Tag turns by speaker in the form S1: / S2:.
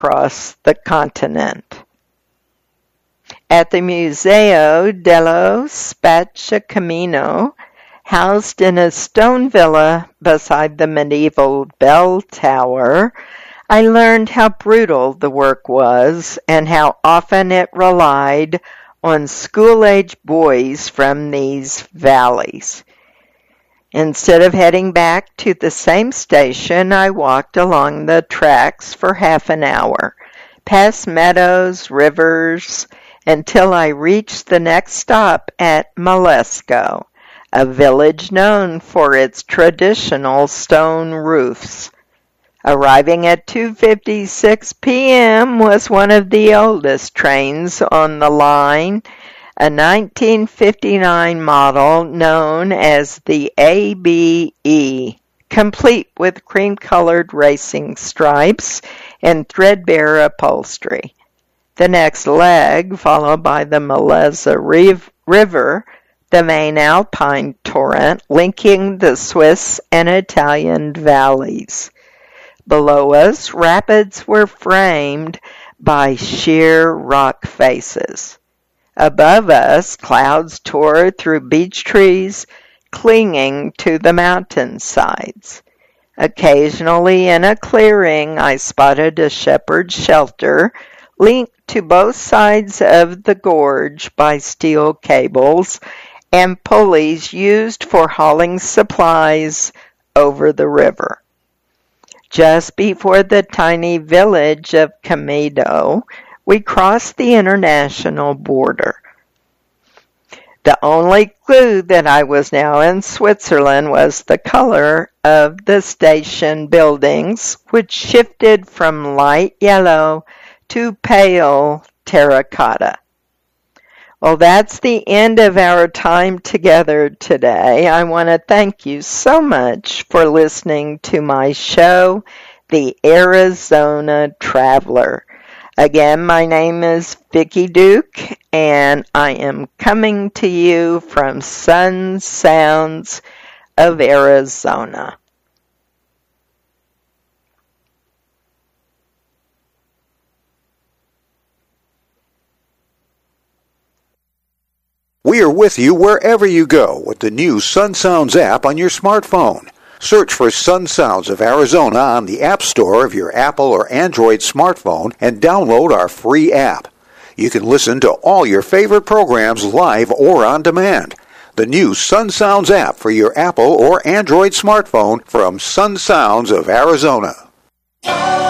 S1: across the continent. At the Museo dello Spazzacamino, housed in a stone villa beside the medieval bell tower, I learned how brutal the work was and how often it relied on school-age boys from these valleys. Instead of heading back to the same station, I walked along the tracks for half an hour, past meadows, rivers, until I reached the next stop at Malesco, a village known for its traditional stone roofs. Arriving at 2:56 p.m. was one of the oldest trains on the line, a 1959 model known as the ABE, complete with cream-colored racing stripes and threadbare upholstery. The next leg, followed by the Molise River, the main alpine torrent linking the Swiss and Italian valleys. Below us, rapids were framed by sheer rock faces. Above us, clouds tore through beech trees, clinging to the mountain sides. Occasionally, in a clearing, I spotted a shepherd's shelter linked to both sides of the gorge by steel cables and pulleys used for hauling supplies over the river. Just before the tiny village of Camedo, we crossed the international border. The only clue that I was now in Switzerland was the color of the station buildings, which shifted from light yellow to pale terracotta. Well, that's the end of our time together today. I want to thank you so much for listening to my show, The Arizona Traveler. Again, my name is Vicki Duke, and I am coming to you from Sun Sounds of Arizona.
S2: We are with you wherever you go with the new Sun Sounds app on your smartphone. Search for Sun Sounds of Arizona on the App Store of your Apple or Android smartphone and download our free app. You can listen to all your favorite programs live or on demand. The new Sun Sounds app for your Apple or Android smartphone from Sun Sounds of Arizona.